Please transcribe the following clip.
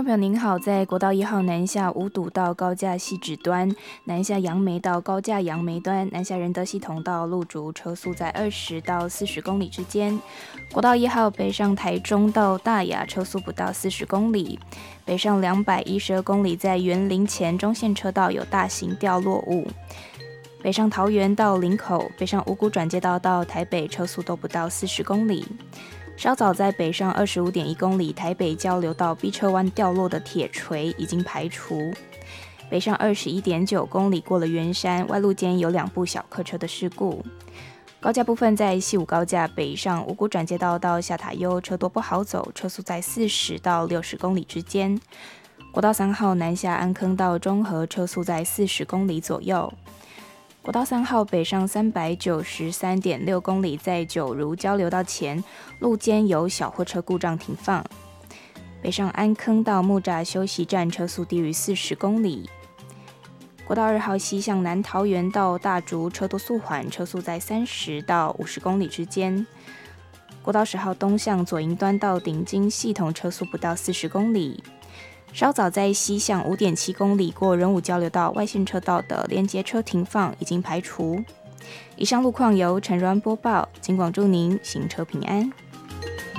朋友您好，在国道1号南下五堵到高架汐止端，南下杨梅到高架杨梅端，南下仁德系统到路竹，车速在20到40公里之间。国道1号北上台中到大雅，车速不到40公里。北上212公里，在园林前中线车道有大型掉落物。北上桃园到林口，北上五股转接道到台北，车速都不到40公里。稍早在北上25.1公里，台北交流道 B 车弯掉落的铁锤已经排除。北上21.9公里过了圆山，外路间有2部小客车的事故。高架部分在西武高架北上五股转接道到下塔悠，车多不好走，车速在40到60公里之间。国道3号南下安坑到中和，车速在40公里左右。国道3号北上393.6公里，在九如交流道前路间有小货车故障停放。北上安坑到木栅休息站，车速低于40公里。国道2号西向南桃园到大竹，车多速缓，车速在30到50公里之间。国道10号东向左营端到顶金系统，车速不到40公里。稍早在西向5.7公里过仁武交流道外线车道的连接车停放已经排除。以上路况由陈如安播报，警广祝您行车平安。